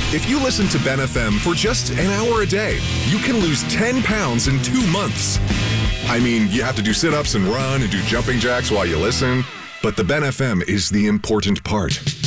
If you listen to Ben FM for just an hour a day, you can lose 10 pounds in 2 months. I mean, you have to do sit-ups and run and do jumping jacks while you listen, but the Ben FM is the important part.